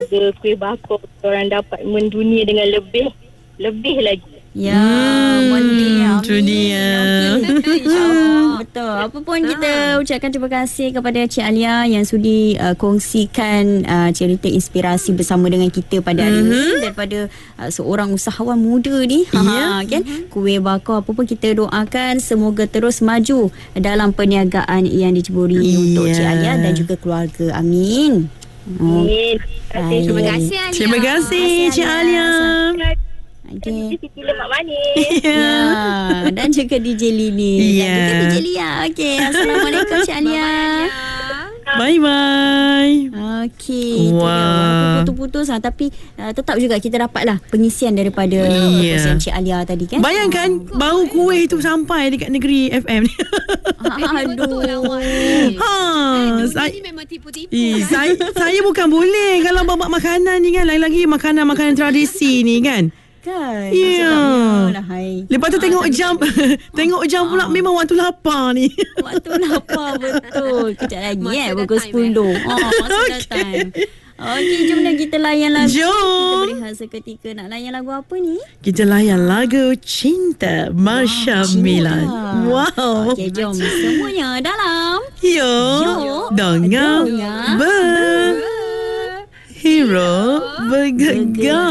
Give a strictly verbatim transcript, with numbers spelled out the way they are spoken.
semoga kuih bakar orang dapat mendunia dengan lebih lebih lagi. Ya, Hmm, Monday. tu dia. Okey. InsyaAllah. Betul. Apa pun kita ucapkan terima kasih kepada Cik Alia yang sudi uh, kongsikan uh, cerita inspirasi bersama dengan kita pada hari Mhm. ini daripada uh, seorang usahawan muda ni. Ha, Ya. kan? Kuih bakar apa pun kita doakan semoga terus maju dalam perniagaan yang diceburi Ya. untuk Cik Alia dan juga keluarga. Amin. Oh. Amin. Baik. Terima kasih Alia. Terima kasih Cik Alia. Okay. D J Siti Lemak Manis. Ya, dan juga D J Lily Ya. dan juga D J Lia. Okey, assalamualaikum Cik Alia. Bye-bye. Okey, itu dia. Wah. Walaupun putus-putus lah, tapi uh, tetap juga kita dapatlah pengisian daripada Ya. perkongsian Cik Alia tadi kan. Bayangkan bau kuih tu sampai dekat negeri F M ni. Aduh. Ha, saya, Ini memang tipu-tipu. eh, saya saya bukan boleh kalau bawa makanan ni kan, lagi-lagi makanan-makanan tradisi ni kan. Kan. Ya. Lah, hai. Lepas tu tengok jam tengok jam pula memang waktu lapar ni. Waktu lapar betul. Kejap lagi Masa eh dah pukul time, sepuluh. Oh, masa dah Okey. time. Okey, jom dah kita layan lagu. Jom. Kita berehat seketika. Nak layan lagu apa ni? Kita layan lagu Cinta Marsha Milan. Wow. Okey, jom semuanya dalam Yo, Yo, dengar dengar ber hero bergegar.